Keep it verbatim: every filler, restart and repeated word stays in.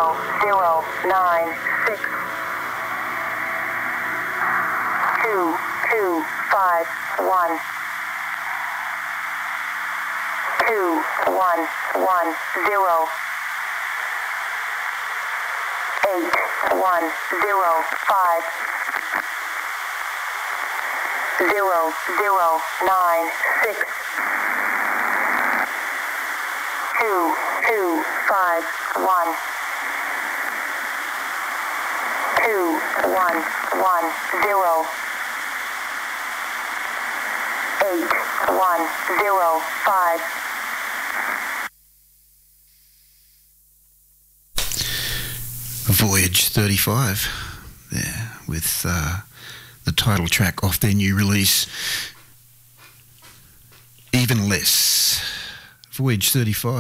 zero zero nine six two two five one two one one zero eight one zero five zero zero nine six two two five one two one one zero eight one zero five. Voyage thirty-five there with uh, the title track off their new release, Even Less. Voyage thirty-five.